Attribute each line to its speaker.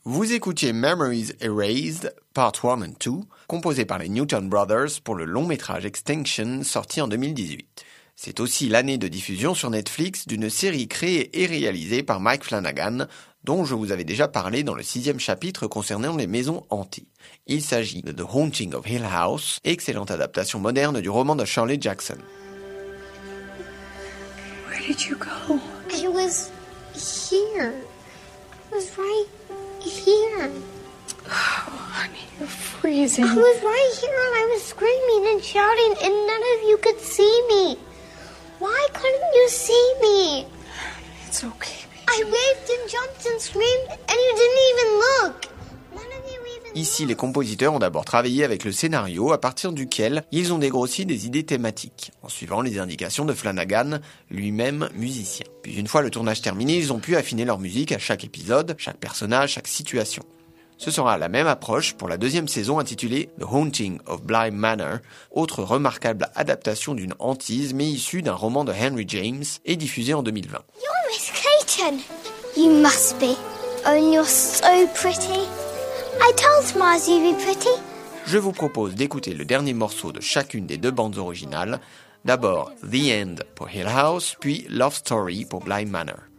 Speaker 1: Vous écoutiez Memories Erased, Part 1 and 2, composé par les Newton Brothers pour le long-métrage Extinction sorti en 2018. C'est aussi l'année de diffusion sur Netflix d'une série créée et réalisée par Mike Flanagan, dont je vous avais déjà parlé dans le 6e chapitre concernant les maisons hantées. Il s'agit de The Haunting of Hill House, excellente adaptation moderne du roman de Shirley Jackson.
Speaker 2: Where did you go?
Speaker 3: I was here. I was right here.
Speaker 2: Oh, honey, you're freezing.
Speaker 3: I was right here and I was screaming and shouting and none of you could see me. Why couldn't you see me?
Speaker 2: It's okay.
Speaker 3: I waved and jumped and screamed and you didn't even look. None of you even
Speaker 1: Ici, les compositeurs ont d'abord travaillé avec le scénario à partir duquel ils ont dégrossi des idées thématiques, en suivant les indications de Flanagan, lui-même musicien. Puis une fois le tournage terminé, ils ont pu affiner leur musique à chaque épisode, chaque personnage, chaque situation. Ce sera la même approche pour la 2e saison intitulée The Haunting of Bly Manor, autre remarquable adaptation d'une hantise mais issue d'un roman de Henry James et diffusée en 2020.
Speaker 3: You're Miss Clayton. You must be. Oh, and you're so pretty. I told Mars you'd be pretty.
Speaker 1: Je vous propose d'écouter le dernier morceau de chacune des 2 bandes originales. D'abord The End pour Hill House, puis Love Story pour Bly Manor.